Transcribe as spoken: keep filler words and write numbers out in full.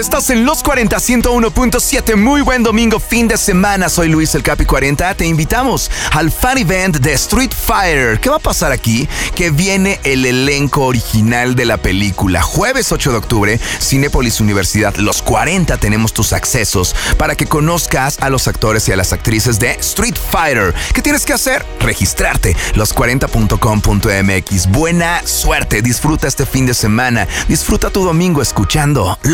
Estás en Los cuarenta, ciento uno punto siete. Muy buen domingo, fin de semana. Soy Luis el Capi cuarenta. Te invitamos al fan event de Street Fighter. ¿Qué va a pasar aquí? Que viene el elenco original de la película. Jueves ocho de octubre, Cinépolis Universidad Los cuarenta. Tenemos tus accesos para que conozcas a los actores y a las actrices de Street Fighter. ¿Qué tienes que hacer? Registrarte. los cuarenta punto com punto m x. Buena suerte. Disfruta este fin de semana. Disfruta tu domingo escuchando